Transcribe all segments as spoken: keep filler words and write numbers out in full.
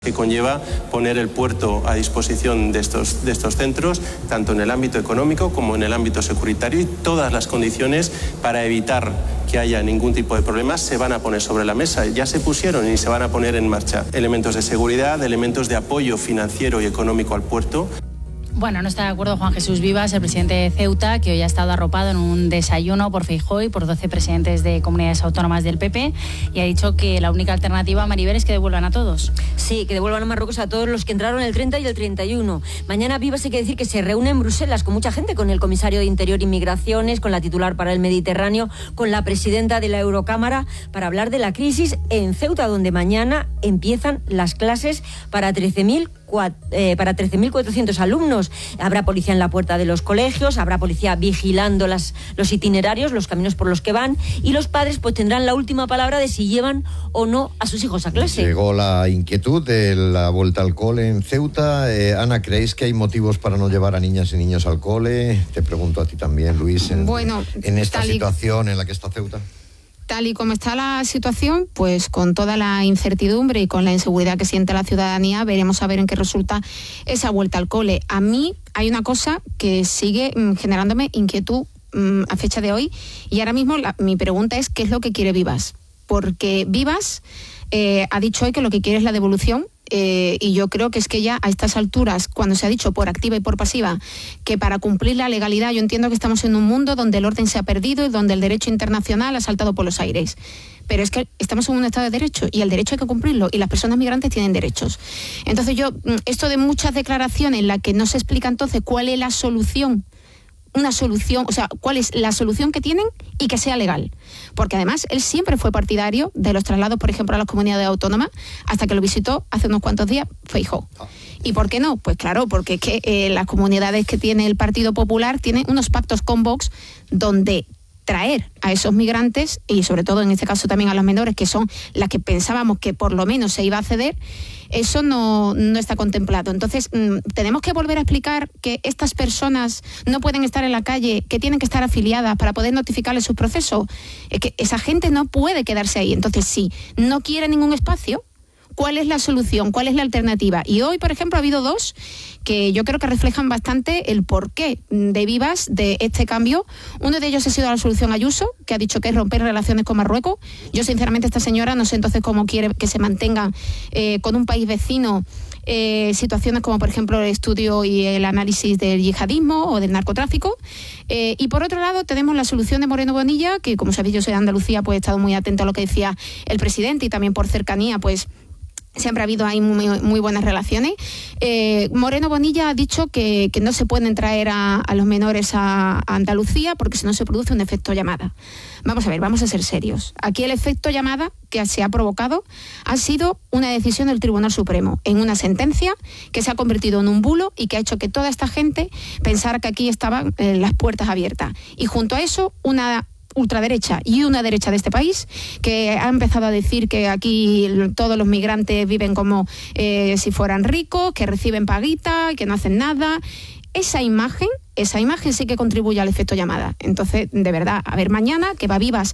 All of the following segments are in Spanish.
que conlleva poner el puerto a disposición de estos, de estos centros, tanto en el ámbito económico como en el ámbito securitario, y todas las condiciones para evitar que haya ningún tipo de problemas se van a poner sobre la mesa. Ya se pusieron y se van a poner en marcha elementos de seguridad, elementos de apoyo financiero y económico al puerto. Bueno, no está de acuerdo Juan Jesús Vivas, el presidente de Ceuta, que hoy ha estado arropado en un desayuno por Feijóo y por doce presidentes de comunidades autónomas del P P, y ha dicho que la única alternativa, Maribel, es que devuelvan a todos. Sí, que devuelvan a Marruecos a todos los que entraron el treinta y el treinta y uno. Mañana Vivas, hay que decir que se reúne en Bruselas con mucha gente, con el comisario de Interior y Migraciones, con la titular para el Mediterráneo, con la presidenta de la Eurocámara, para hablar de la crisis en Ceuta, donde mañana empiezan las clases para trece mil Eh, para trece mil cuatrocientos alumnos. Habrá policía en la puerta de los colegios, habrá policía vigilando las, los itinerarios, los caminos por los que van, y los padres pues tendrán la última palabra de si llevan o no a sus hijos a clase. Llegó la inquietud de la vuelta al cole en Ceuta. Eh, Ana, ¿creéis que hay motivos para no llevar a niñas y niños al cole? Te pregunto a ti también, Luis, en, bueno, en esta y... situación en la que está Ceuta. Tal y como está la situación, pues con toda la incertidumbre y con la inseguridad que siente la ciudadanía, veremos a ver en qué resulta esa vuelta al cole. A mí hay una cosa que sigue mmm, generándome inquietud mmm, a fecha de hoy, y ahora mismo la, mi pregunta es ¿qué es lo que quiere Vivas? Porque Vivas eh, ha dicho hoy que lo que quiere es la devolución. Eh, y yo creo que es que ya a estas alturas, cuando se ha dicho por activa y por pasiva que para cumplir la legalidad, yo entiendo que estamos en un mundo donde el orden se ha perdido y donde el derecho internacional ha saltado por los aires. Pero es que estamos en un estado de derecho y el derecho hay que cumplirlo, y las personas migrantes tienen derechos. Entonces yo, esto de muchas declaraciones en las que no se explica entonces cuál es la solución, una solución, o sea, cuál es la solución que tienen y que sea legal. Porque además él siempre fue partidario de los traslados, por ejemplo, a las comunidades autónomas, hasta que lo visitó hace unos cuantos días Feijóo. ¿Y por qué no? Pues claro, porque es que eh, las comunidades que tiene el Partido Popular tienen unos pactos con Vox donde traer a esos migrantes, y sobre todo en este caso también a los menores, que son las que pensábamos que por lo menos se iba a ceder, eso no, no está contemplado. Entonces, mmm, tenemos que volver a explicar que estas personas no pueden estar en la calle, que tienen que estar afiliadas para poder notificarles sus procesos. Es que esa gente no puede quedarse ahí. Entonces, si no quiere ningún espacio, ¿cuál es la solución? ¿Cuál es la alternativa? Y hoy, por ejemplo, ha habido dos que yo creo que reflejan bastante el porqué de Vivas de este cambio. Uno de ellos ha sido la solución Ayuso, que ha dicho que es romper relaciones con Marruecos. Yo, sinceramente, esta señora no sé entonces cómo quiere que se mantengan eh, con un país vecino eh, situaciones como, por ejemplo, el estudio y el análisis del yihadismo o del narcotráfico. Eh, y por otro lado, tenemos la solución de Moreno Bonilla, que, como sabéis, yo soy de Andalucía, pues he estado muy atenta a lo que decía el presidente, y también por cercanía, pues siempre ha habido ahí muy, muy buenas relaciones. Eh, Moreno Bonilla ha dicho que, que no se pueden traer a, a los menores a, a Andalucía porque si no se produce un efecto llamada. Vamos a ver, vamos a ser serios. Aquí el efecto llamada que se ha provocado ha sido una decisión del Tribunal Supremo en una sentencia que se ha convertido en un bulo y que ha hecho que toda esta gente pensara que aquí estaban eh, las puertas abiertas. Y junto a eso, una ultraderecha y una derecha de este país que ha empezado a decir que aquí todos los migrantes viven como eh, si fueran ricos, que reciben paguita, que no hacen nada. Esa imagen, esa imagen sí que contribuye al efecto llamada. Entonces, de verdad, a ver mañana que va Vivas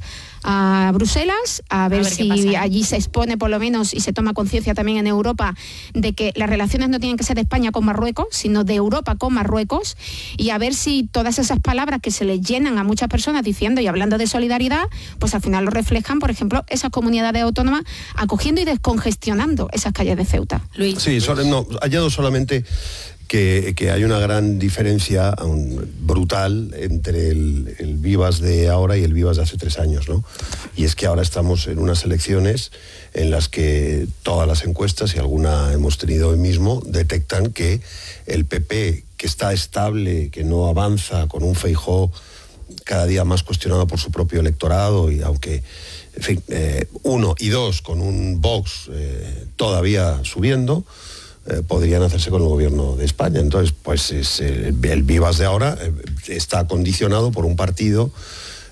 a Bruselas, a ver, a ver si allí se expone por lo menos y se toma conciencia también en Europa de que las relaciones no tienen que ser de España con Marruecos, sino de Europa con Marruecos, y a ver si todas esas palabras que se les llenan a muchas personas diciendo y hablando de solidaridad, pues al final lo reflejan, por ejemplo, esas comunidades autónomas acogiendo y descongestionando esas calles de Ceuta. Luis. Sí, solo, no, añado solamente Que, que hay una gran diferencia um, brutal entre el, el Vivas de ahora y el Vivas de hace tres años, ¿no? Y es que ahora estamos en unas elecciones en las que todas las encuestas, y alguna hemos tenido hoy mismo, detectan que el P P, que está estable, que no avanza, con un Feijóo cada día más cuestionado por su propio electorado, y aunque, en fin, eh, uno, y dos, con un Vox eh, todavía subiendo, Eh, podrían hacerse con el gobierno de España. Entonces, pues es, eh, el Vivas de ahora eh, está condicionado por un partido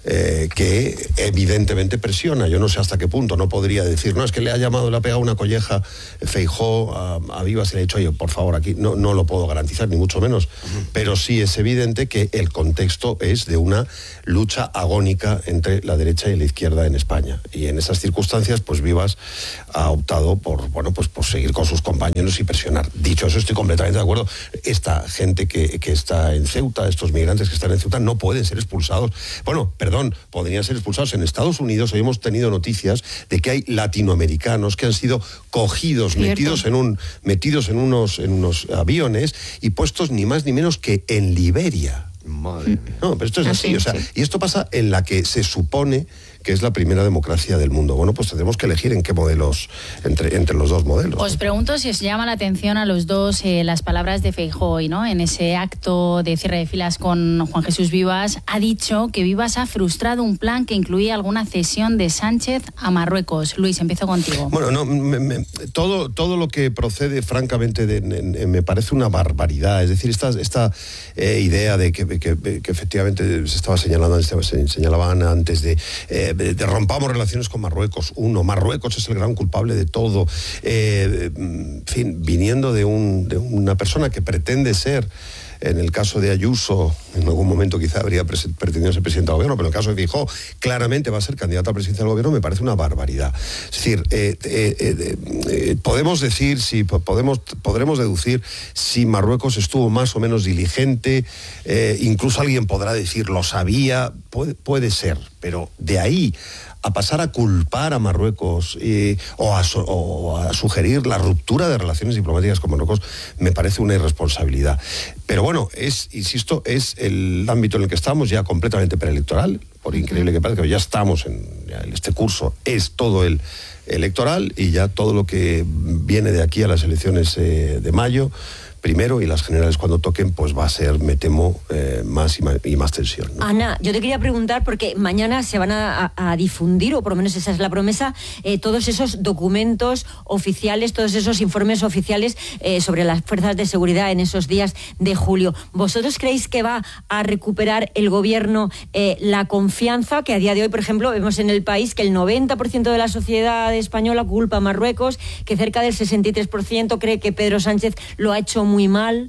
eh, que evidentemente presiona. Yo no sé hasta qué punto, no podría decir, no, es que le ha llamado, le ha pegado una colleja Feijóo a, a Vivas y le ha dicho, oye, por favor, aquí no, no lo puedo garantizar, ni mucho menos, uh-huh. Pero sí es evidente que el contexto es de una lucha agónica entre la derecha y la izquierda en España. Y en esas circunstancias, pues Vivas ha optado por, bueno, pues por seguir con sus compañeros y presionar. Dicho eso, estoy completamente de acuerdo. Esta gente que, que está en Ceuta, estos migrantes que están en Ceuta, no pueden ser expulsados. Bueno, perdón, podrían ser expulsados. En Estados Unidos hoy hemos tenido noticias de que hay latinoamericanos que han sido cogidos, metidos en, un, metidos en, unos, en unos aviones y puestos ni más ni menos que en Liberia. Madre mía. No, pero esto es así, o sea, y esto pasa en la que se supone que es la primera democracia del mundo. Bueno, pues tendremos que elegir en qué modelos, entre, entre los dos modelos. Os pregunto si os llama la atención a los dos eh, las palabras de Feijóo hoy, ¿no? En ese acto de cierre de filas con Juan Jesús Vivas, ha dicho que Vivas ha frustrado un plan que incluía alguna cesión de Sánchez a Marruecos. Luis, empiezo contigo. Bueno, no, me, me, todo, todo lo que procede, francamente, de, de, de, me parece una barbaridad. Es decir, esta, esta eh, idea de que, que, que efectivamente se estaba señalando, se señalaban antes de... Eh, De, de rompamos relaciones con Marruecos. Uno, Marruecos es el gran culpable de todo. Eh, en fin, viniendo de, un, de una persona que pretende ser, en el caso de Ayuso, en algún momento quizá habría pretendido ser presidente del gobierno, pero en el caso de Feijóo, claramente va a ser candidato a presidente del gobierno, me parece una barbaridad. Es decir, eh, eh, eh, eh, podemos decir, si podemos, podremos deducir si Marruecos estuvo más o menos diligente, eh, incluso alguien podrá decir, lo sabía, puede, puede ser, pero de ahí a pasar a culpar a Marruecos eh, o, a, o a sugerir la ruptura de relaciones diplomáticas con Marruecos, me parece una irresponsabilidad. Pero bueno, es, insisto, es el ámbito en el que estamos ya completamente preelectoral, por increíble que parezca, ya estamos en ya este curso, es todo el electoral y ya todo lo que viene de aquí a las elecciones eh, de mayo, primero, y las generales cuando toquen, pues va a ser, me temo, eh, más y más, y más tensión, ¿no? Ana, yo te quería preguntar, porque mañana se van a, a, a difundir, o por lo menos esa es la promesa, eh, todos esos documentos oficiales, todos esos informes oficiales eh, sobre las fuerzas de seguridad en esos días de julio. ¿Vosotros creéis que va a recuperar el gobierno eh, la confianza que a día de hoy, por ejemplo, vemos en el país que el noventa por ciento de la sociedad española culpa a Marruecos, que cerca del sesenta y tres por ciento cree que Pedro Sánchez lo ha hecho muy muy mal?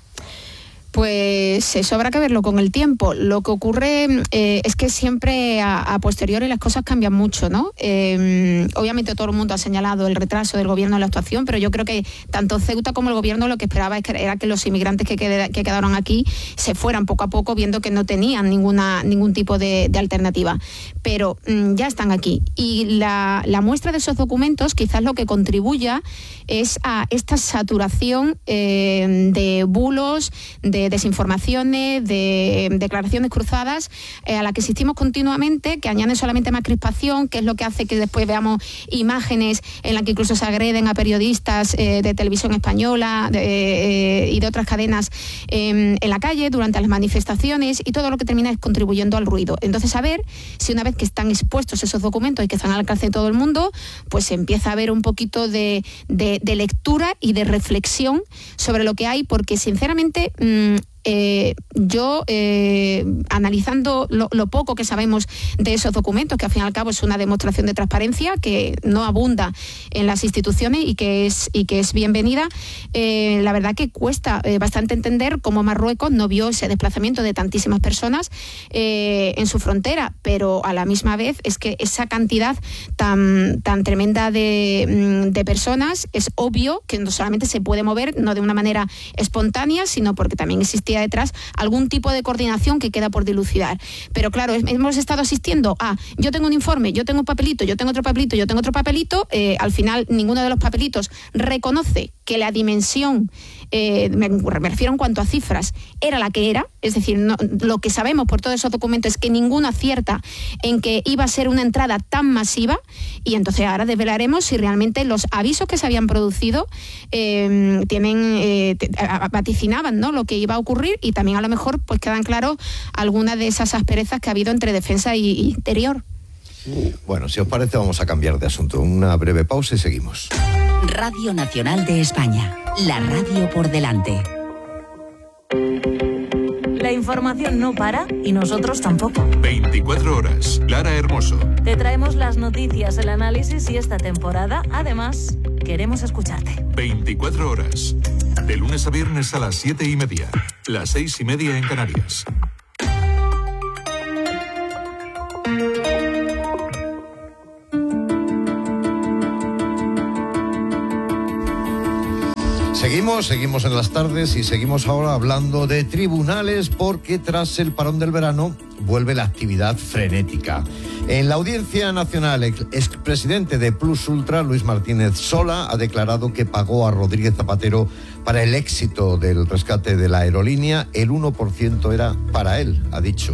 Pues eso habrá que verlo con el tiempo. Lo que ocurre eh, es que siempre a, a posteriori las cosas cambian mucho, ¿no? Eh, obviamente todo el mundo ha señalado el retraso del gobierno en la actuación, pero yo creo que tanto Ceuta como el gobierno lo que esperaba era que los inmigrantes que, qued, que quedaron aquí se fueran poco a poco, viendo que no tenían ninguna, ningún tipo de, de alternativa. Pero mm, ya están aquí. Y la, la muestra de esos documentos quizás lo que contribuya es a esta saturación eh, de bulos, de desinformaciones, de declaraciones cruzadas eh, a la que asistimos continuamente, que añaden solamente más crispación, que es lo que hace que después veamos imágenes en las que incluso se agreden a periodistas eh, de televisión española de, eh, y de otras cadenas eh, en la calle durante las manifestaciones, y todo lo que termina es contribuyendo al ruido. Entonces, a ver si una vez que están expuestos esos documentos y que están al alcance de todo el mundo, pues se empieza a ver un poquito de, de, de lectura y de reflexión sobre lo que hay, porque sinceramente mmm, Eh, yo, eh, analizando lo, lo poco que sabemos de esos documentos, que al fin y al cabo es una demostración de transparencia que no abunda en las instituciones y que es, y que es bienvenida, eh, la verdad que cuesta eh, bastante entender cómo Marruecos no vio ese desplazamiento de tantísimas personas eh, en su frontera, pero a la misma vez es que esa cantidad tan, tan tremenda de, de personas, es obvio que no solamente se puede mover, no de una manera espontánea, sino porque también existía detrás algún tipo de coordinación que queda por dilucidar. Pero claro, hemos estado asistiendo a, yo tengo un informe, yo tengo un papelito, yo tengo otro papelito, yo tengo otro papelito, eh, al final ninguno de los papelitos reconoce que la dimensión, eh, me, me refiero en cuanto a cifras, era la que era, es decir, no, lo que sabemos por todos esos documentos es que ninguno acierta en que iba a ser una entrada tan masiva, y entonces ahora desvelaremos si realmente los avisos que se habían producido eh, tienen eh, vaticinaban, ¿no?, lo que iba a ocurrir, y también a lo mejor pues quedan claros algunas de esas asperezas que ha habido entre defensa y, y interior. Bueno, si os parece vamos a cambiar de asunto. Una breve pausa y seguimos. Radio Nacional de España, la radio por delante. La información no para y nosotros tampoco. veinticuatro horas. Lara Hermoso. Te traemos las noticias, el análisis y esta temporada, además, queremos escucharte. veinticuatro horas. De lunes a viernes a las siete y media. Las seis y media en Canarias. Seguimos, seguimos en las tardes y seguimos ahora hablando de tribunales porque tras el parón del verano vuelve la actividad frenética. En la Audiencia Nacional, el expresidente de Plus Ultra, Luis Martínez Sola, ha declarado que pagó a Rodríguez Zapatero para el éxito del rescate de la aerolínea. El uno por ciento era para él, ha dicho.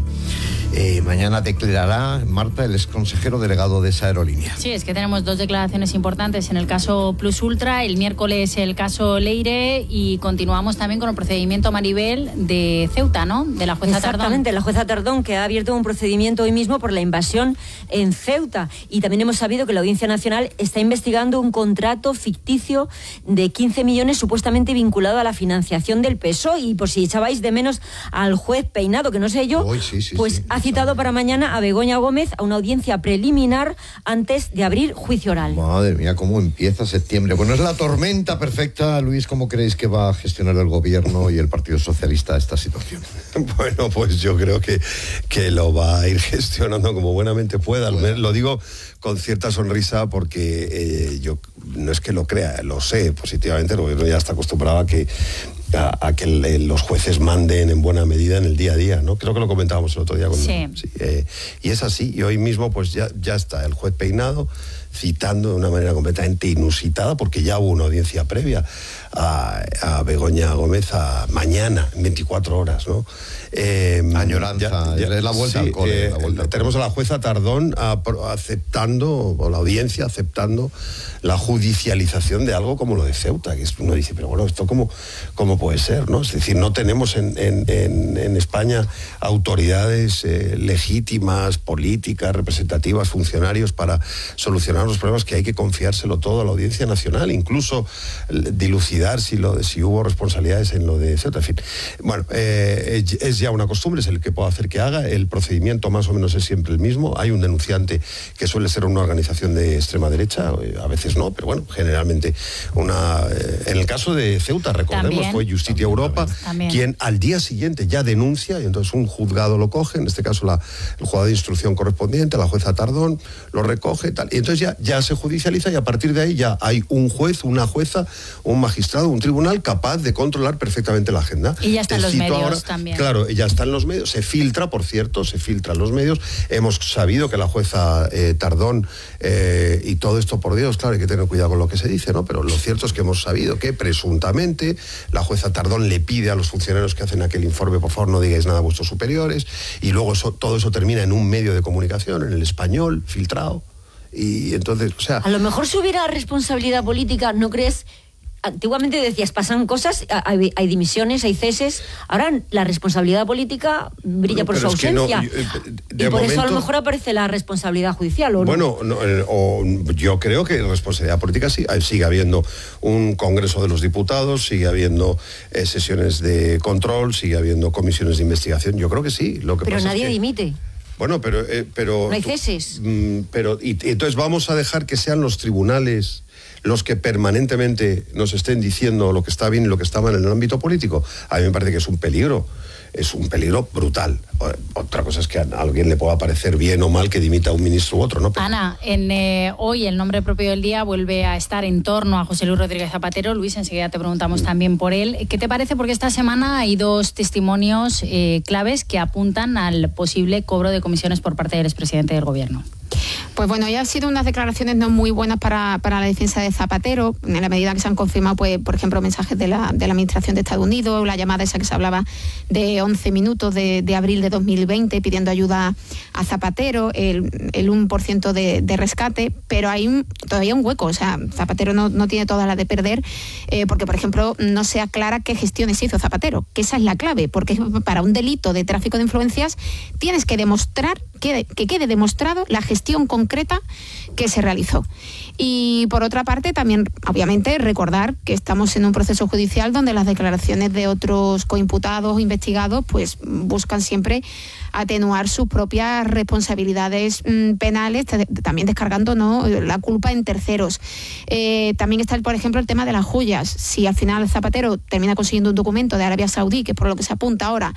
Eh, mañana declarará, Marta, el exconsejero delegado de esa aerolínea. Sí, es que tenemos dos declaraciones importantes en el caso Plus Ultra, el miércoles el caso Leire y continuamos también con el procedimiento Maribel de Ceuta, ¿no? De la jueza Tardón. Exactamente, la jueza Tardón, que ha abierto un procedimiento hoy mismo por la invasión en Ceuta. Y también hemos sabido que la Audiencia Nacional está investigando un contrato ficticio de quince millones supuestamente vinculado a la financiación del P S O E. Y por si echabais de menos al juez Peinado, que no sé yo, Uy, sí, sí, pues sí, ha citado para mañana a Begoña Gómez a una audiencia preliminar antes de abrir juicio oral. Madre mía, cómo empieza septiembre. Bueno, es la tormenta perfecta. Luis, ¿cómo creéis que va a gestionar el gobierno y el Partido Socialista esta situación? Bueno, pues yo creo que, que lo va a ir gestionando como buenamente pueda. Bueno. Lo digo con cierta sonrisa porque eh, yo no es que lo crea, lo sé positivamente, el gobierno ya está acostumbrado a que A, a que el, los jueces manden en buena medida en el día a día, ¿no? Creo que lo comentábamos el otro día. Con, sí. sí eh, y es así, y hoy mismo pues ya, ya está el juez Peinado citando de una manera completamente inusitada, porque ya hubo una audiencia previa a, a Begoña Gómez a mañana, en veinticuatro horas, ¿no? Eh, Añoranza, ya, ya, es la vuelta sí, al cole. Eh, la vuelta tenemos al a la jueza Tardón a, a, aceptando, o la audiencia aceptando la judicialización de algo como lo de Ceuta, que es, uno dice, pero bueno, esto cómo, cómo puede ser, ¿no? Es decir, no tenemos en, en, en, en España autoridades eh, legítimas, políticas, representativas, funcionarios para solucionar los problemas, que hay que confiárselo todo a la Audiencia Nacional, incluso dilucidar si, lo, si hubo responsabilidades en lo de Ceuta. En fin, bueno, eh, es ya una costumbre, es el que puedo hacer que haga, el procedimiento más o menos es siempre el mismo, hay un denunciante que suele ser una organización de extrema derecha, a veces no, pero bueno, generalmente una... Eh, en el caso de Ceuta, recordemos, también, fue Justicia Europa también. Quien al día siguiente ya denuncia, y entonces un juzgado lo coge, en este caso la, el juzgado de instrucción correspondiente, la jueza Tardón, lo recoge, tal, y entonces ya, ya se judicializa y a partir de ahí ya hay un juez, una jueza, un magistrado, un tribunal capaz de controlar perfectamente la agenda. Y ya están los medios ahora, también. Claro, ya están los medios, se filtra, por cierto, se filtran los medios. Hemos sabido que la jueza eh, Tardón eh, y todo esto, por Dios, claro, hay que tener cuidado con lo que se dice, ¿no? Pero lo cierto es que hemos sabido que presuntamente la jueza Tardón le pide a los funcionarios que hacen aquel informe, por favor, no digáis nada a vuestros superiores, y luego eso, todo eso termina en un medio de comunicación, en el Español, filtrado. Y entonces, o sea... A lo mejor si hubiera responsabilidad política, ¿no crees? Antiguamente decías, pasan cosas, hay, hay dimisiones, hay ceses. Ahora la responsabilidad política brilla bueno, por su ausencia. Es que no, y por momento, eso a lo mejor aparece la responsabilidad judicial, ¿o no? Bueno, no, o, yo creo que responsabilidad política sí, sigue habiendo un Congreso de los Diputados, sigue habiendo eh, sesiones de control, sigue habiendo comisiones de investigación. Yo creo que sí. Lo que Pero pasa nadie es que, dimite. Bueno, pero... Eh, pero no hay ceses. Tú, pero, y, y entonces vamos a dejar que sean los tribunales los que permanentemente nos estén diciendo lo que está bien y lo que está mal en el ámbito político. A mí me parece que es un peligro, es un peligro brutal. Otra cosa es que a alguien le pueda parecer bien o mal que dimita a un ministro u otro, ¿no? Pero... Ana, en, eh, hoy el nombre propio del día vuelve a estar en torno a José Luis Rodríguez Zapatero. Luis, enseguida te preguntamos mm. también por él. ¿Qué te parece? Porque esta semana hay dos testimonios eh, claves que apuntan al posible cobro de comisiones por parte del expresidente del gobierno. Pues bueno, ya han sido unas declaraciones no muy buenas para, para la defensa de Zapatero, en la medida que se han confirmado, pues, por ejemplo, mensajes de la, de la Administración de Estados Unidos, la llamada esa que se hablaba de once minutos de, de abril de dos mil veinte pidiendo ayuda a Zapatero, el, el uno por ciento de, de rescate, pero hay un, todavía un hueco, o sea, Zapatero no, no tiene toda la de perder, eh, porque, por ejemplo, no se aclara qué gestiones hizo Zapatero, que esa es la clave, porque para un delito de tráfico de influencias tienes que demostrar, que, que quede demostrado la gestión con concreta que se realizó. Y por otra parte, también, obviamente, recordar que estamos en un proceso judicial donde las declaraciones de otros coimputados o investigados pues buscan siempre atenuar sus propias responsabilidades mmm, penales, también descargando, ¿no?, la culpa en terceros. Eh, también está, el, por ejemplo, el tema de las joyas. Si al final Zapatero termina consiguiendo un documento de Arabia Saudí, que es por lo que se apunta ahora,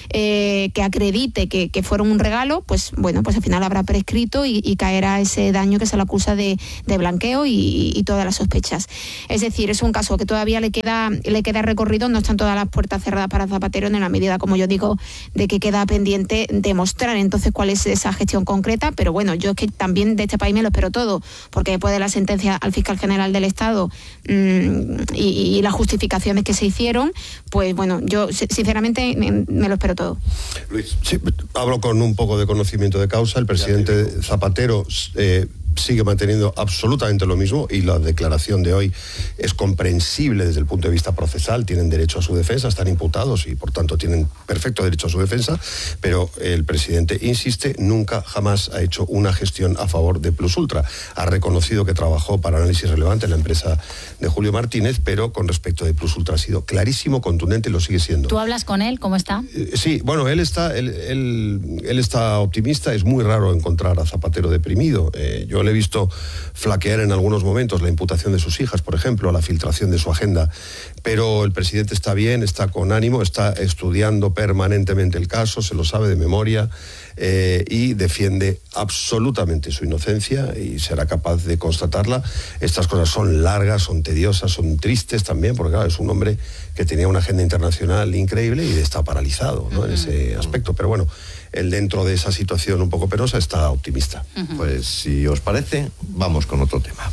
eh, que acredite que, que fueron un regalo, pues bueno, pues al final habrá prescrito y, y caerá ese daño que se le acusa de, de blanqueo y, y todas las sospechas. Es decir, es un caso que todavía le queda, le queda recorrido, no están todas las puertas cerradas para Zapatero, en la medida, como yo digo, de que queda pendiente demostrar entonces cuál es esa gestión concreta, pero bueno, yo es que también de este país me lo espero todo, porque después de la sentencia al fiscal general del Estado mmm, y, y las justificaciones que se hicieron, pues bueno, yo sinceramente me, me lo espero todo. Luis, sí, hablo con un poco de conocimiento de causa. El presidente Zapatero eh, sigue manteniendo absolutamente lo mismo y la declaración de hoy es comprensible desde el punto de vista procesal. Tienen derecho a su defensa, están imputados y por tanto tienen perfecto derecho a su defensa, pero el presidente insiste, nunca jamás ha hecho una gestión a favor de Plus Ultra. Ha reconocido que trabajó para Análisis Relevante en la empresa de Julio Martínez, pero con respecto de Plus Ultra ha sido clarísimo, contundente y lo sigue siendo. ¿Tú hablas con él? ¿Cómo está? Eh, sí, bueno, él está, él, él, él está optimista. Es muy raro encontrar a Zapatero deprimido. Eh, yo le he visto flaquear en algunos momentos la imputación de sus hijas, por ejemplo, la filtración de su agenda, pero el presidente está bien, está con ánimo, está estudiando permanentemente el caso, se lo sabe de memoria eh, y defiende absolutamente su inocencia y será capaz de constatarla. Estas cosas son largas, son tediosas, son tristes también, porque claro, es un hombre que tenía una agenda internacional increíble y está paralizado, ¿no?, en ese aspecto, pero bueno, él dentro de esa situación un poco penosa está optimista. Uh-huh. Pues si os parece, vamos con otro tema.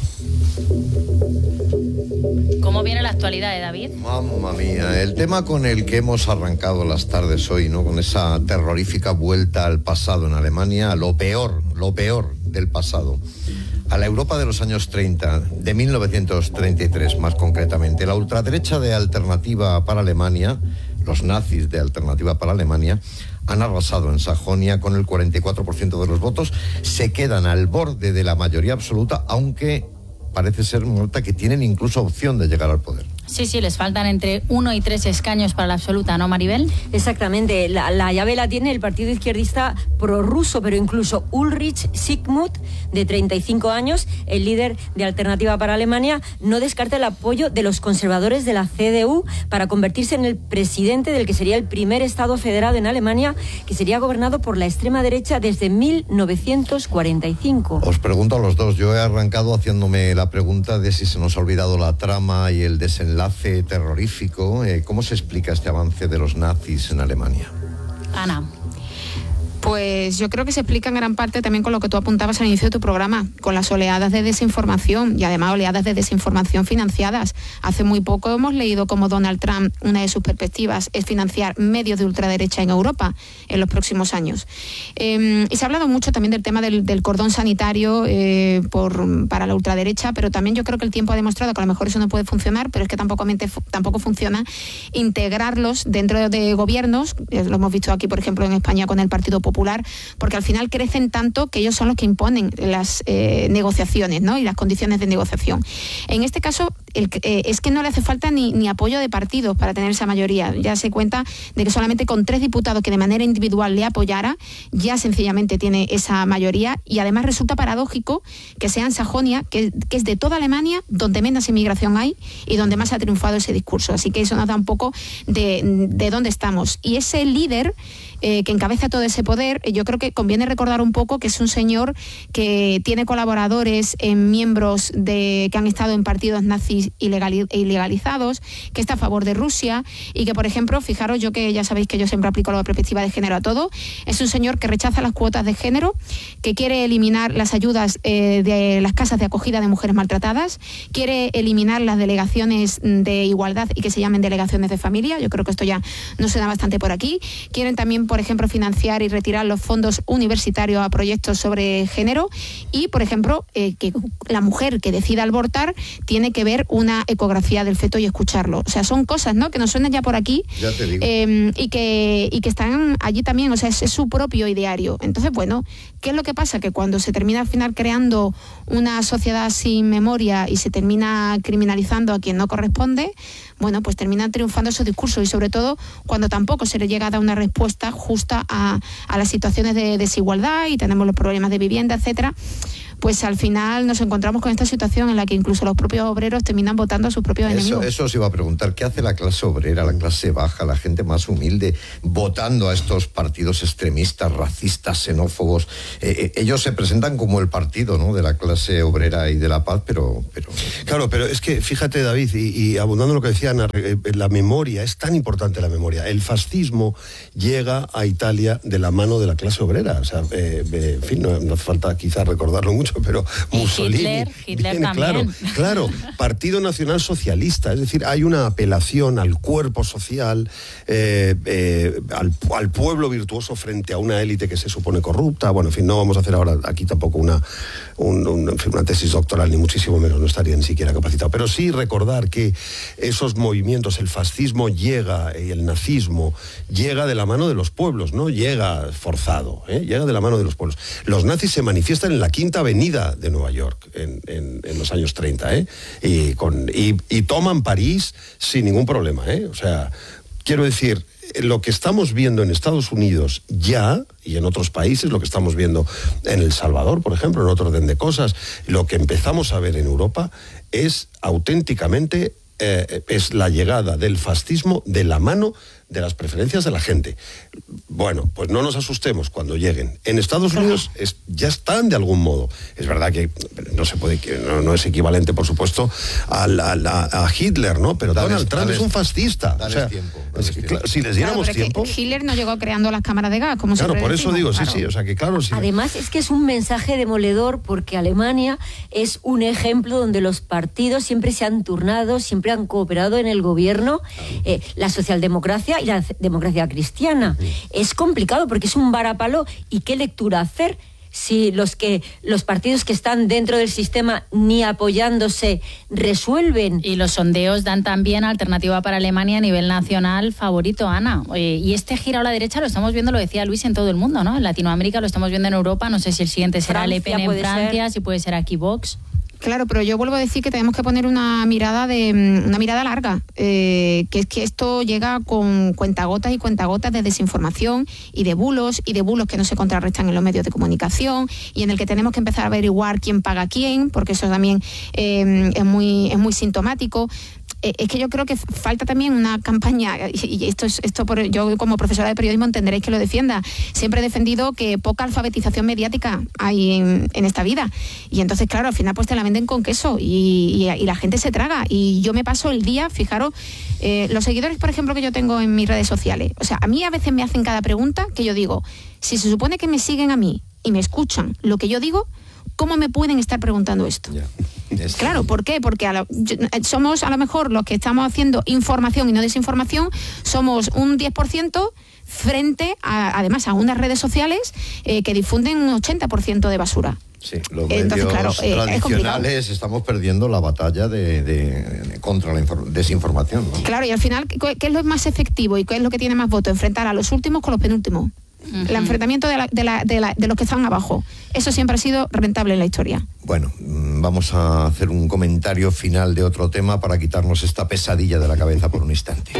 ¿Cómo viene la actualidad, eh, David? Mamma mía, el tema con el que hemos arrancado las tardes hoy, ¿no?, con esa terrorífica vuelta al pasado en Alemania, a lo peor, lo peor del pasado, a la Europa de los años treinta, de mil novecientos treinta y tres más concretamente. La ultraderecha de Alternativa para Alemania, los nazis de Alternativa para Alemania, han arrasado en Sajonia con el cuarenta y cuatro por ciento de los votos, se quedan al borde de la mayoría absoluta, aunque parece ser, Marta, que tienen incluso opción de llegar al poder. Sí, sí, les faltan entre uno y tres escaños para la absoluta, ¿no, Maribel? Exactamente, la, la llave la tiene el partido izquierdista prorruso, pero incluso Ulrich Zygmunt, de treinta y cinco años, el líder de Alternativa para Alemania, no descarta el apoyo de los conservadores de la C D U para convertirse en el presidente del que sería el primer estado federado en Alemania, que sería gobernado por la extrema derecha desde mil novecientos cuarenta y cinco. Os pregunto a los dos, yo he arrancado haciéndome la pregunta de si se nos ha olvidado la trama y el desenlace terrorífico. Eh, ¿Cómo se explica este avance de los nazis en Alemania? Ana. Pues yo creo que se explica en gran parte también con lo que tú apuntabas al inicio de tu programa, con las oleadas de desinformación y además oleadas de desinformación financiadas. Hace muy poco hemos leído cómo Donald Trump, una de sus perspectivas es financiar medios de ultraderecha en Europa en los próximos años. Eh, y se ha hablado mucho también del tema del, del cordón sanitario eh, por, para la ultraderecha, pero también yo creo que el tiempo ha demostrado que a lo mejor eso no puede funcionar, pero es que tampoco, tampoco funciona integrarlos dentro de gobiernos. Eh, lo hemos visto aquí, por ejemplo, en España con el Partido Popular, porque al final crecen tanto que ellos son los que imponen las eh, negociaciones, ¿no?, y las condiciones de negociación. En este caso, el, eh, es que no le hace falta ni, ni apoyo de partidos para tener esa mayoría. Ya se cuenta de que solamente con tres diputados que de manera individual le apoyara, ya sencillamente tiene esa mayoría, y además resulta paradójico que sea en Sajonia, que, que es de toda Alemania donde menos inmigración hay y donde más ha triunfado ese discurso. Así que eso nos da un poco de, de dónde estamos. Y ese líder eh, que encabeza todo ese poder, yo creo que conviene recordar un poco que es un señor que tiene colaboradores en miembros de que han estado en partidos nazis ilegalizados, que está a favor de Rusia y que, por ejemplo, fijaros, yo que ya sabéis que yo siempre aplico la perspectiva de género a todo, es un señor que rechaza las cuotas de género, que quiere eliminar las ayudas eh, de las casas de acogida de mujeres maltratadas, quiere eliminar las delegaciones de igualdad y que se llamen delegaciones de familia. Yo creo que esto ya nos suena bastante por aquí. Quieren también, por ejemplo, financiar y retirar destinar los fondos universitarios a proyectos sobre género y, por ejemplo, eh, que la mujer que decida abortar tiene que ver una ecografía del feto y escucharlo. O sea, son cosas, ¿no?, que nos suenan ya por aquí ya te digo. Eh, y, que, y que están allí también, o sea, es, es su propio ideario. Entonces, bueno, ¿qué es lo que pasa? Que cuando se termina al final creando una sociedad sin memoria y se termina criminalizando a quien no corresponde, bueno, pues terminan triunfando esos discursos y sobre todo cuando tampoco se le llega a dar una respuesta justa a, a las situaciones de desigualdad y tenemos los problemas de vivienda, etcétera, pues al final nos encontramos con esta situación en la que incluso los propios obreros terminan votando a sus propios eso, enemigos. Eso os iba a preguntar, ¿qué hace la clase obrera, la clase baja, la gente más humilde, votando a estos partidos extremistas, racistas, xenófobos? Eh, eh, ellos se presentan como el partido, ¿no?, de la clase obrera y de la paz, pero... pero... Claro, pero es que, fíjate, David, y, y abundando en lo que decía Ana, eh, la memoria, es tan importante la memoria. El fascismo llega a Italia de la mano de la clase obrera. O sea, eh, eh, en fin, no, no hace falta quizás recordarlo mucho, pero Mussolini... Hitler, Hitler viene, también. Claro, claro, Partido Nacional Socialista, es decir, hay una apelación al cuerpo social, eh, eh, al, al pueblo virtuoso frente a una élite que se supone corrupta. Bueno, en fin, no vamos a hacer ahora aquí tampoco una, un, un, en fin, una tesis doctoral, ni muchísimo menos, no estaría ni siquiera capacitado. Pero sí recordar que esos movimientos, el fascismo llega y el nazismo llega de la mano de los pueblos, no llega forzado, ¿eh? Llega de la mano de los pueblos. Los nazis se manifiestan en la Quinta Avenida de Nueva York en, en, en los años treinta, ¿eh? y, con, y, y toman París sin ningún problema, ¿eh? O sea, quiero decir, lo que estamos viendo en Estados Unidos ya, y en otros países, lo que estamos viendo en El Salvador, por ejemplo, en otro orden de cosas, lo que empezamos a ver en Europa es auténticamente, eh, es la llegada del fascismo de la mano de las preferencias de la gente. Bueno, pues no nos asustemos cuando lleguen. En Estados Unidos es, ya están de algún modo. Es verdad que no se puede, que no, no es equivalente, por supuesto, a, la, a, a Hitler, ¿no? Pero dales, Donald Trump dales, es un fascista. Dales o sea, tiempo, es que, claro, si les diéramos claro, tiempo. Hitler no llegó creando las cámaras de gas, como claro, siempre por decimos. eso digo, claro. sí, sí. O sea que claro, sí. Además, es que es un mensaje demoledor porque Alemania es un ejemplo donde los partidos siempre se han turnado, siempre han cooperado en el gobierno, eh, la socialdemocracia y la democracia cristiana. Es complicado porque es un varapalo. ¿Y qué lectura hacer si los que los partidos que están dentro del sistema ni apoyándose resuelven? Y los sondeos dan también alternativa para Alemania a nivel nacional favorito, Ana. Eh, y este giro a la derecha lo estamos viendo, lo decía Luis, en todo el mundo, ¿no? En Latinoamérica lo estamos viendo, en Europa. No sé si el siguiente será Le Pen en Francia, si puede ser aquí Vox. Claro, pero yo vuelvo a decir que tenemos que poner una mirada de una mirada larga, eh, que es que esto llega con cuentagotas y cuentagotas de desinformación y de bulos y de bulos que no se contrarrestan en los medios de comunicación y en el que tenemos que empezar a averiguar quién paga a quién, porque eso también eh, es muy es muy sintomático. Es que yo creo que falta también una campaña, y esto es esto por, yo como profesora de periodismo entenderéis que lo defienda. Siempre he defendido que poca alfabetización mediática hay en, en esta vida. Y entonces, claro, al final pues te la venden con queso y, y, y la gente se traga. Y yo me paso el día, fijaros, eh, los seguidores, por ejemplo, que yo tengo en mis redes sociales. O sea, a mí a veces me hacen cada pregunta que yo digo, si se supone que me siguen a mí y me escuchan lo que yo digo, ¿cómo me pueden estar preguntando esto? Yeah. Claro, ¿por qué? Porque a lo, somos a lo mejor los que estamos haciendo información y no desinformación, somos un diez por ciento frente a, además a unas redes sociales eh, que difunden un ochenta por ciento de basura. Sí, los Entonces, medios claro, eh, tradicionales estamos perdiendo la batalla de, de, de contra la desinformación, ¿no? Claro, y al final, ¿qué es lo más efectivo y qué es lo que tiene más voto? Enfrentar a los últimos con los penúltimos. Uh-huh. El enfrentamiento de, la, de, la, de, la, de los que están abajo. Eso siempre ha sido rentable en la historia. Bueno, vamos a hacer un comentario final de otro tema para quitarnos esta pesadilla de la cabeza por un instante.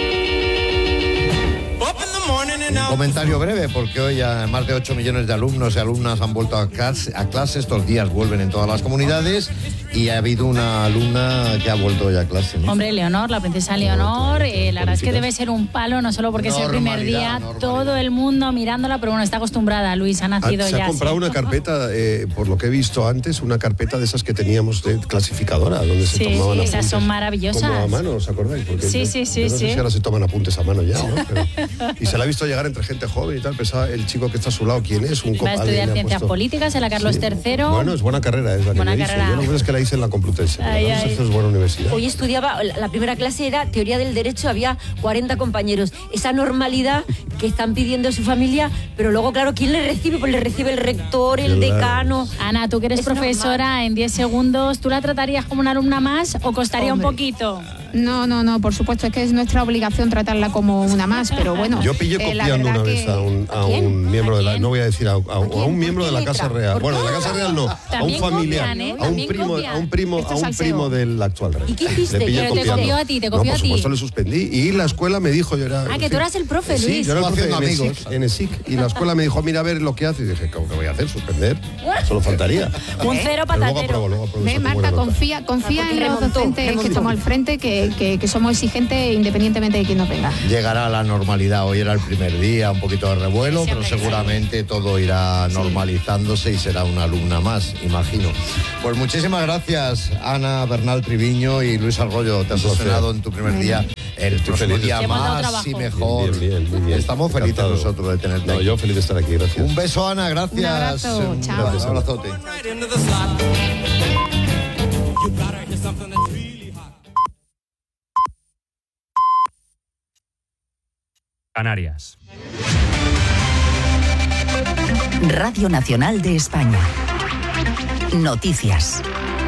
Un comentario breve, porque hoy ya más de ocho millones de alumnos y alumnas han vuelto a clase, a clase. Estos días vuelven en todas las comunidades y ha habido una alumna que ha vuelto ya a clase, ¿no? Hombre, Leonor, la princesa Leonor, eh, la verdad es que debe ser un palo, no solo porque es el primer día, normalidad. Todo el mundo mirándola, pero bueno, está acostumbrada, Luis, ha nacido ah, se ya. Se ha comprado ¿sí? una carpeta, eh, por lo que he visto antes, una carpeta de esas que teníamos de clasificadora, donde sí, se tomaban sí, apuntes. Esas son maravillosas. Como a mano, ¿os acordáis? Porque sí, yo, sí, sí. yo no sí. sé si ahora se toman apuntes a mano ya, ¿no? Pero, y se la ha visto llegar entre gente joven y tal, pensaba el chico que está a su lado, ¿quién es? Un Va a estudiar ciencias políticas en la Carlos sí. tercero. Bueno, es buena carrera, es la buena que carrera. Yo lo que es que la hice en la Complutense. Ay, ay. Esta es buena universidad. Hoy estudiaba, la primera clase era teoría del derecho, había cuarenta compañeros. Esa normalidad que están pidiendo su familia, pero luego, claro, ¿quién le recibe? Pues le recibe el rector, el Claro. decano. Ana, tú que eres Es profesora, normal. en diez segundos, ¿tú la tratarías como una alumna más o costaría Hombre. un poquito? No, no, no, por supuesto, es que es nuestra obligación tratarla como una más, pero bueno. Yo pillé eh, la copiando verdad una vez que- a un, a ¿A quién? un miembro ¿A de la... quién? No voy a decir a, a- a un quién? miembro ¿Por de la qué Casa letra? Real. ¿Por Bueno, de la qué? Casa Real no. A un También familiar. copian, ¿eh? A un También primo, copian. a un primo, Esto a es un salseo. primo del actual rey. ¿Y qué hiciste? Le pillé Pero te copiando. copió a ti, te No, copió por a ti. supuesto le suspendí. Y la escuela me dijo, yo era... Ah, que tú eras el profe, Sí, Luis. yo era el profe Haciendo en amigos. ESIC, en ESIC. Y la escuela me dijo, mira a ver lo que hace. Y dije, ¿cómo que voy a hacer? ¿Suspender? Solo faltaría. Un cero Pero luego patatero. apruebo, luego apruebo. Ve, saco Marta, buena nota. confía, confía Ah, en porque los remontó, docentes que remontó. estamos al frente, que, que, que somos exigentes independientemente de quién nos venga. Llegará la normalidad. Hoy era el primer día, un poquito de revuelo, pero Siempre, seguramente todo irá normalizándose y será una alumna más, imagino. Pues muchísimas gracias, Ana Bernal Triviño y Luis Arroyo. Te has Un placer. estrenado en tu primer día. El próximo feliz. día Te hemos dado más trabajo. y mejor. Bien, bien, muy bien. Estamos felices Encantado. nosotros de tenerte No, aquí. yo feliz de estar aquí, gracias. Un beso, Ana, gracias. Un abrazo, Un chao. gracias, abrazote. Canarias. Radio Nacional de España. Noticias.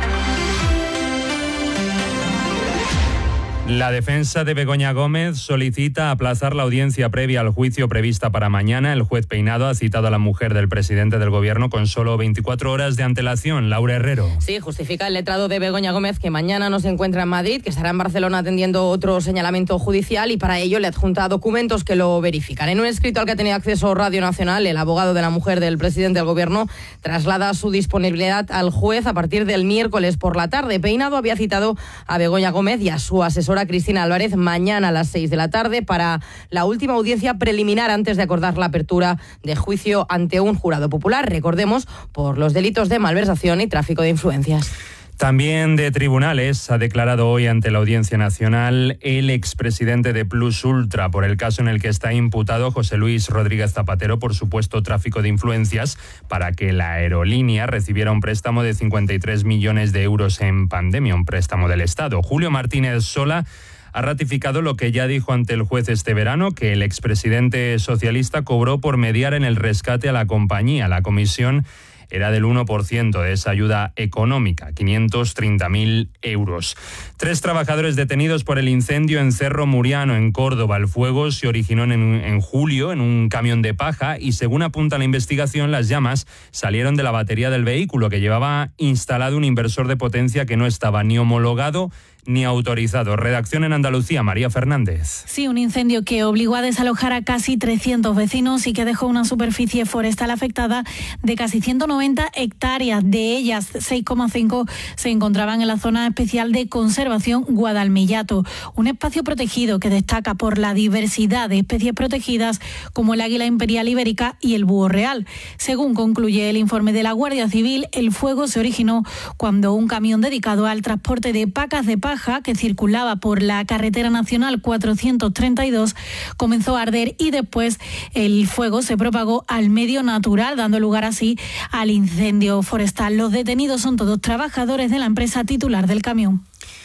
La defensa de Begoña Gómez solicita aplazar la audiencia previa al juicio prevista para mañana. El juez Peinado ha citado a la mujer del presidente del gobierno con solo veinticuatro horas de antelación. Laura Herrero. Sí, justifica el letrado de Begoña Gómez que mañana no se encuentra en Madrid, que estará en Barcelona atendiendo otro señalamiento judicial y para ello le adjunta documentos que lo verifican. En un escrito al que ha tenido acceso Radio Nacional, el abogado de la mujer del presidente del gobierno traslada su disponibilidad al juez a partir del miércoles por la tarde. Peinado había citado a Begoña Gómez y a su asesora Cristina Álvarez mañana a las seis de la tarde para la última audiencia preliminar antes de acordar la apertura de juicio ante un jurado popular, recordemos, por los delitos de malversación y tráfico de influencias. También de tribunales ha declarado hoy ante la Audiencia Nacional el expresidente de Plus Ultra por el caso en el que está imputado José Luis Rodríguez Zapatero por supuesto tráfico de influencias para que la aerolínea recibiera un préstamo de cincuenta y tres millones de euros en pandemia, un préstamo del Estado. Julio Martínez Sola ha ratificado lo que ya dijo ante el juez este verano, que el expresidente socialista cobró por mediar en el rescate a la compañía. La comisión era del uno por ciento de esa ayuda económica, quinientos treinta mil euros. Tres trabajadores detenidos por el incendio en Cerro Muriano, en Córdoba. El fuego se originó en, en julio en un camión de paja y, según apunta la investigación, las llamas salieron de la batería del vehículo que llevaba instalado un inversor de potencia que no estaba ni homologado ni autorizado. Redacción en Andalucía, María Fernández. Sí, un incendio que obligó a desalojar a casi trescientos vecinos y que dejó una superficie forestal afectada de casi ciento noventa hectáreas. De ellas, seis coma cinco se encontraban en la zona especial de conservación Guadalmillato, un espacio protegido que destaca por la diversidad de especies protegidas como el águila imperial ibérica y el búho real. Según concluye el informe de la Guardia Civil, el fuego se originó cuando un camión dedicado al transporte de pacas de paja que circulaba por la carretera nacional cuatrocientos treinta y dos comenzó a arder y después el fuego se propagó al medio natural, dando lugar así al incendio forestal. Los detenidos son todos trabajadores de la empresa titular del camión.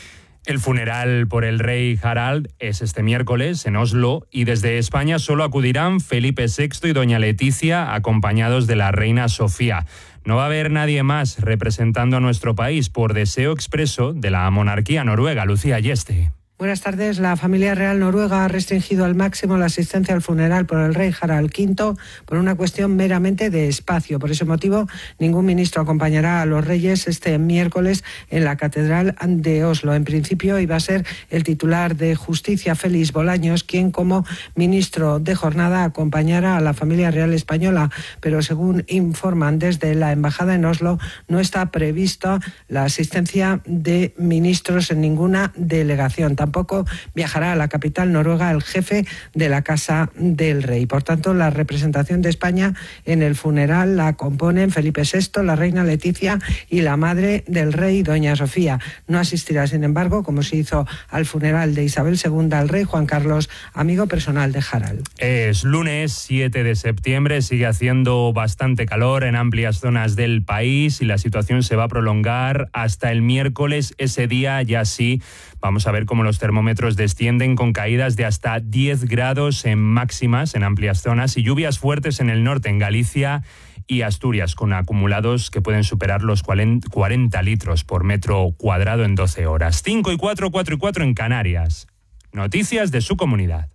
El funeral por el rey Harald es este miércoles en Oslo y desde España solo acudirán Felipe sexto y doña Leticia acompañados de la reina Sofía. No va a haber nadie más representando a nuestro país por deseo expreso de la monarquía noruega. Lucía Yeste. Buenas tardes. La familia real noruega ha restringido al máximo la asistencia al funeral por el rey Harald quinto por una cuestión meramente de espacio. Por ese motivo, ningún ministro acompañará a los reyes este miércoles en la Catedral de Oslo. En principio iba a ser el titular de Justicia, Félix Bolaños, quien como ministro de jornada acompañara a la familia real española, pero según informan desde la embajada en Oslo, no está prevista la asistencia de ministros en ninguna delegación. tampoco viajará a la capital noruega el jefe de la Casa del Rey. Por tanto, la representación de España en el funeral la componen Felipe sexto, la reina Leticia y la madre del rey, doña Sofía. No asistirá, sin embargo, como se hizo al funeral de Isabel segunda, al rey Juan Carlos, amigo personal de Harald. Es lunes siete de septiembre, sigue haciendo bastante calor en amplias zonas del país y la situación se va a prolongar hasta el miércoles. Ese día ya sí vamos a ver cómo los termómetros descienden con caídas de hasta diez grados en máximas en amplias zonas y lluvias fuertes en el norte, en Galicia y Asturias, con acumulados que pueden superar los cuarenta litros por metro cuadrado en doce horas. cinco y cuatro, cuatro y cuatro en Canarias. Noticias de su comunidad.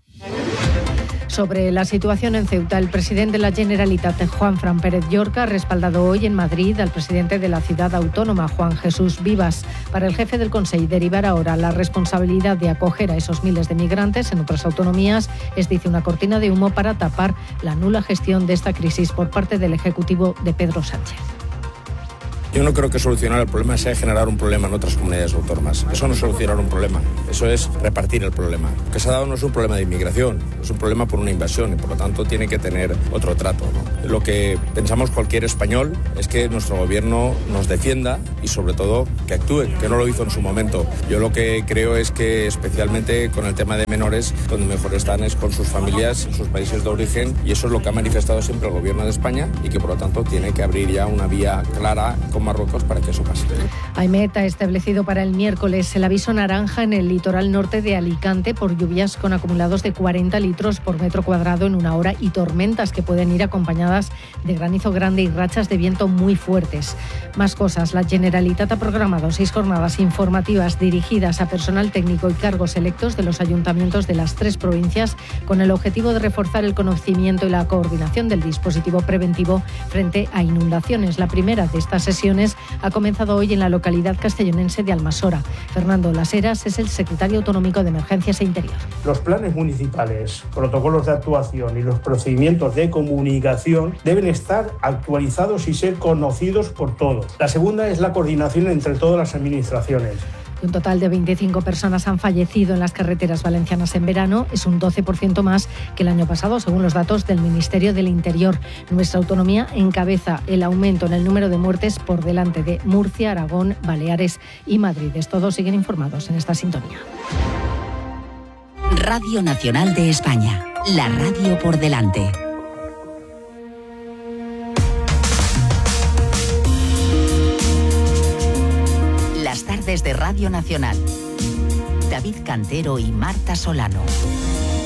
Sobre la situación en Ceuta, el presidente de la Generalitat, Juanfran Pérez Llorca, ha respaldado hoy en Madrid al presidente de la ciudad autónoma, Juan Jesús Vivas. Para el jefe del Consell, derivar ahora la responsabilidad de acoger a esos miles de migrantes en otras autonomías es, dice, una cortina de humo para tapar la nula gestión de esta crisis por parte del Ejecutivo de Pedro Sánchez. Yo no creo que solucionar el problema sea generar un problema en otras comunidades autónomas. Eso no es solucionar un problema, eso es repartir el problema. Lo que se ha dado no es un problema de inmigración, es un problema por una invasión y por lo tanto tiene que tener otro trato, ¿no? Lo que pensamos cualquier español es que nuestro gobierno nos defienda y sobre todo que actúe, que no lo hizo en su momento. Yo lo que creo es que especialmente con el tema de menores, donde mejor están es con sus familias, en sus países de origen, y eso es lo que ha manifestado siempre el gobierno de España y que por lo tanto tiene que abrir ya una vía clara con Marruecos para que eso pase. AEMET ha establecido para el miércoles el aviso naranja en el litoral norte de Alicante por lluvias con acumulados de cuarenta litros por metro cuadrado en una hora y tormentas que pueden ir acompañadas de granizo grande y rachas de viento muy fuertes. Más cosas. La Generalitat ha programado seis jornadas informativas dirigidas a personal técnico y cargos electos de los ayuntamientos de las tres provincias con el objetivo de reforzar el conocimiento y la coordinación del dispositivo preventivo frente a inundaciones. La primera de estas sesiones ha comenzado hoy en la localidad castellonense de Almasora. Fernando Las Heras es el secretario autonómico de Emergencias e Interior. Los planes municipales, protocolos de actuación y los procedimientos de comunicación deben estar actualizados y ser conocidos por todos. La segunda es la coordinación entre todas las administraciones. Un total de veinticinco personas han fallecido en las carreteras valencianas en verano. Es un doce por ciento más que el año pasado, según los datos del Ministerio del Interior. Nuestra autonomía encabeza el aumento en el número de muertes por delante de Murcia, Aragón, Baleares y Madrid. Todos siguen informados en esta sintonía. Radio Nacional de España. La radio por delante. Las tardes de Radio Nacional. David Cantero y Marta Solano.